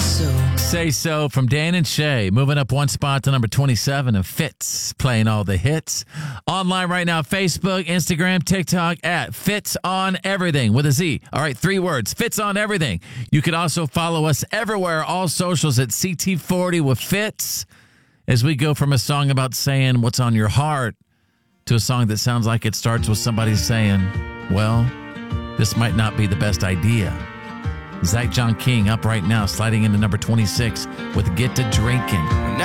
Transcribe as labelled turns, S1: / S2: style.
S1: So.
S2: Say So from Dan and Shay. Moving up one spot to number 27 of Fitz, playing all the hits. Online right now, Facebook, Instagram, TikTok at Fitz on Everything with a Z. All right, 3 words, Fitz on Everything. You can also follow us everywhere, all socials at CT40 with Fitz, as we go from a song about saying what's on your heart to a song that sounds like it starts with somebody saying, well, this might not be the best idea. Zach John King up right now, sliding into number 26 with Get to Drinking.